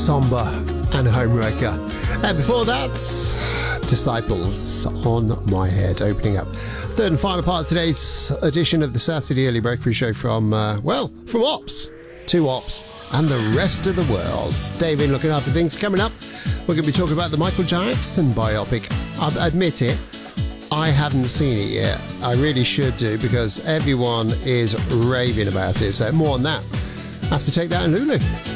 Somber and Homewrecker. And before that, Disciples on My Head, opening up third and final part of today's edition of the Saturday Early Breakfast Show from Ops to Ops and the rest of the world. David looking after things. Coming up, we're going to be talking about the Michael Jackson biopic. I admit it, I haven't seen it yet. I really should do because everyone is raving about it. So more on that. I have to take that in Lulu.